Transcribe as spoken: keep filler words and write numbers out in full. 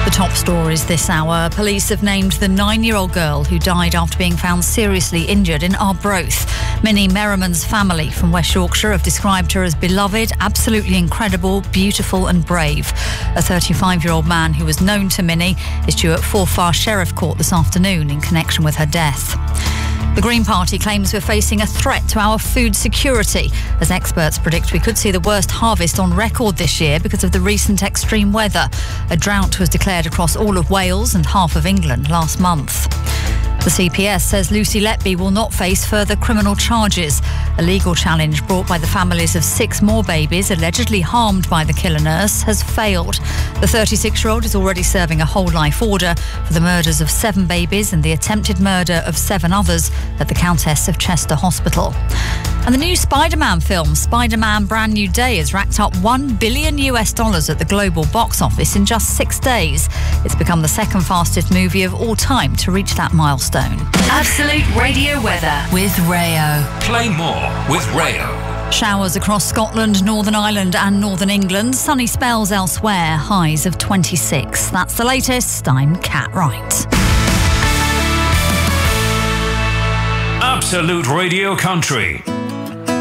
The top stories this hour. Police have named the nine-year-old girl who died after being found seriously injured in Arbroath. Minnie Merriman's family from West Yorkshire have described her as beloved, absolutely incredible, beautiful and brave. A thirty-five-year-old man who was known to Minnie is due at Forfar Sheriff Court this afternoon in connection with her death. The Green Party claims we're facing a threat to our food security, as experts predict we could see the worst harvest on record this year because of the recent extreme weather. A drought was declared across all of Wales and half of England last month. The C P S says Lucy Letby will not face further criminal charges. A legal challenge brought by the families of six more babies allegedly harmed by the killer nurse has failed. The thirty-six-year-old is already serving a whole life order for the murders of seven babies and the attempted murder of seven others at the Countess of Chester Hospital. And the new Spider-Man film, Spider-Man Brand New Day, has racked up one billion US dollars at the global box office in just six days. It's become the second fastest movie of all time to reach that milestone. Absolute Radio weather with Rayo. Play more with Rayo. Showers across Scotland, Northern Ireland and Northern England. Sunny spells elsewhere, highs of twenty-six. That's the latest. I'm Kat Wright. Absolute Radio Country.